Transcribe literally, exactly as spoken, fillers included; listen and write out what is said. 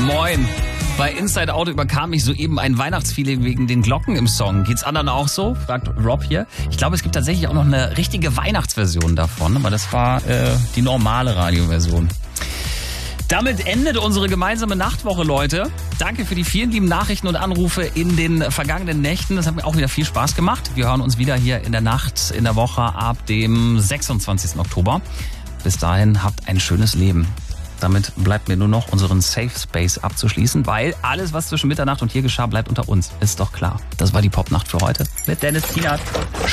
Moin. Bei Inside Out überkam mich soeben ein Weihnachtsfeeling wegen den Glocken im Song. Geht's anderen auch so? Fragt Rob hier. Ich glaube, es gibt tatsächlich auch noch eine richtige Weihnachtsversion davon, aber das war äh, die normale Radioversion. Damit endet unsere gemeinsame Nachtwoche, Leute. Danke für die vielen lieben Nachrichten und Anrufe in den vergangenen Nächten. Das hat mir auch wieder viel Spaß gemacht. Wir hören uns wieder hier in der Nacht, in der Woche ab dem sechsundzwanzigsten Oktober. Bis dahin, habt ein schönes Leben. Damit bleibt mir nur noch unseren Safe Space abzuschließen, weil alles, was zwischen Mitternacht und hier geschah, bleibt unter uns. Ist doch klar. Das war die Popnacht für heute mit Dennis Kienert.